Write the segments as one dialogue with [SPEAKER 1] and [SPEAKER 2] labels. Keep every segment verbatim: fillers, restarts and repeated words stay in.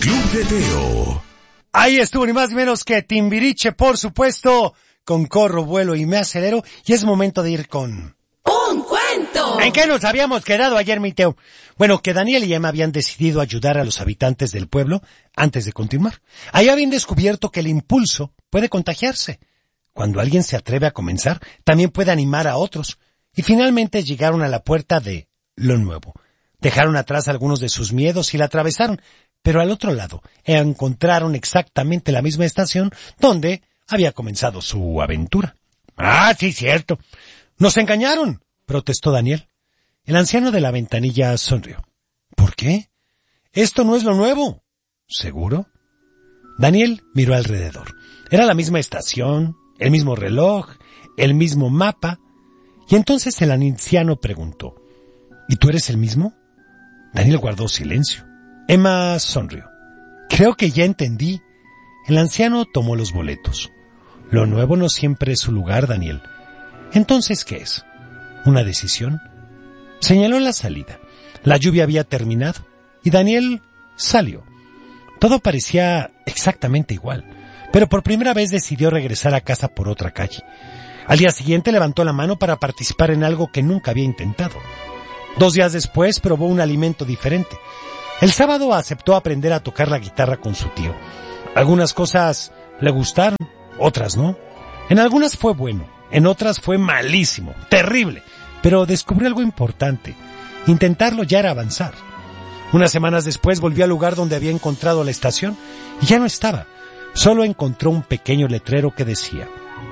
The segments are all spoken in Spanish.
[SPEAKER 1] Club de Teo.
[SPEAKER 2] Ahí estuvo ni más ni menos que Timbiriche, por supuesto, con Corro, Vuelo y Me Acelero, y es momento de ir con...
[SPEAKER 3] ¡Un cuento!
[SPEAKER 2] ¿En qué nos habíamos quedado ayer, mi Teo? Bueno, que Daniel y Emma habían decidido ayudar a los habitantes del pueblo antes de continuar. Ahí habían descubierto que el impulso puede contagiarse. Cuando alguien se atreve a comenzar, también puede animar a otros. Y finalmente llegaron a la puerta de lo nuevo. Dejaron atrás algunos de sus miedos y la atravesaron, pero al otro lado encontraron exactamente la misma estación donde había comenzado su aventura. Ah, sí, cierto. ¡Nos engañaron!, protestó Daniel. El anciano de la ventanilla sonrió. ¿Por qué? Esto no es lo nuevo. ¿Seguro? Daniel miró alrededor. Era la misma estación, el mismo reloj, el mismo mapa. Y entonces el anciano preguntó, ¿y tú eres el mismo? Daniel guardó silencio. Emma sonrió. Creo que ya entendí. El anciano tomó los boletos. Lo nuevo no siempre es su lugar, Daniel. Entonces, ¿qué es? ¿Una decisión? Señaló la salida. La lluvia había terminado y Daniel salió. Todo parecía exactamente igual, pero por primera vez decidió regresar a casa por otra calle. Al día siguiente levantó la mano para participar en algo que nunca había intentado. Dos días después probó un alimento diferente. El sábado aceptó aprender a tocar la guitarra con su tío. Algunas cosas le gustaron, otras no. En algunas fue bueno, en otras fue malísimo, terrible. Pero descubrió algo importante. Intentarlo ya era avanzar. Unas semanas después volvió al lugar donde había encontrado la estación y ya no estaba. Solo encontró un pequeño letrero que decía: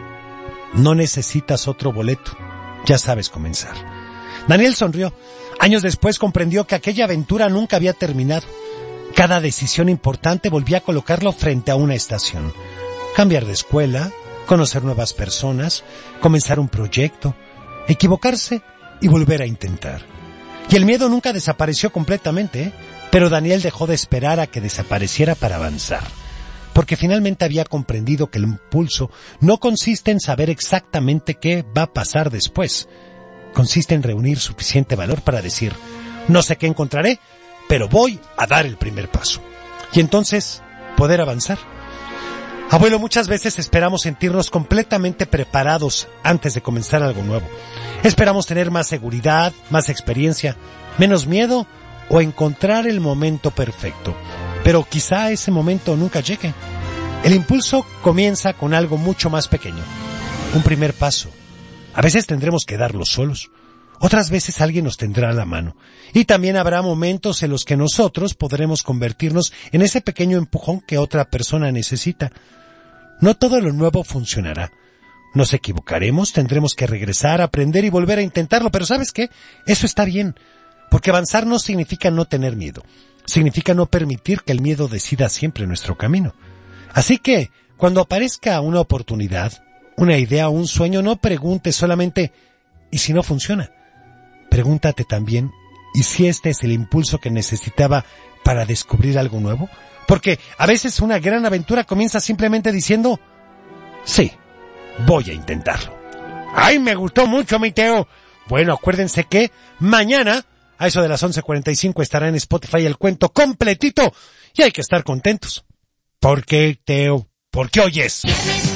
[SPEAKER 2] no necesitas otro boleto, ya sabes comenzar. Daniel sonrió. Años después comprendió que aquella aventura nunca había terminado. Cada decisión importante volvía a colocarlo frente a una estación. Cambiar de escuela, conocer nuevas personas, comenzar un proyecto, equivocarse y volver a intentar. Y el miedo nunca desapareció completamente, ¿eh? Pero Daniel dejó de esperar a que desapareciera para avanzar. Porque finalmente había comprendido que el impulso no consiste en saber exactamente qué va a pasar después. Consiste en reunir suficiente valor para decir, no sé qué encontraré, pero voy a dar el primer paso. Y entonces, poder avanzar. Abuelo, muchas veces esperamos sentirnos completamente preparados antes de comenzar algo nuevo. Esperamos tener más seguridad, más experiencia, menos miedo o encontrar el momento perfecto. Pero quizá ese momento nunca llegue. El impulso comienza con algo mucho más pequeño. Un primer paso. A veces tendremos que darlo solos. Otras veces alguien nos tendrá a la mano. Y también habrá momentos en los que nosotros podremos convertirnos en ese pequeño empujón que otra persona necesita. No todo lo nuevo funcionará. Nos equivocaremos, tendremos que regresar, aprender y volver a intentarlo. Pero ¿sabes qué? Eso está bien. Porque avanzar no significa no tener miedo. Significa no permitir que el miedo decida siempre nuestro camino. Así que, cuando aparezca una oportunidad, una idea o un sueño, no preguntes solamente ¿y si no funciona? Pregúntate también ¿y si este es el impulso que necesitaba para descubrir algo nuevo? Porque a veces una gran aventura comienza simplemente diciendo sí, voy a intentarlo. ¡Ay, me gustó mucho, mi Teo! Bueno, acuérdense que mañana a eso de las once cuarenta y cinco estará en Spotify el cuento completito y hay que estar contentos. ¿Por qué, Teo? ¿Por qué oyes?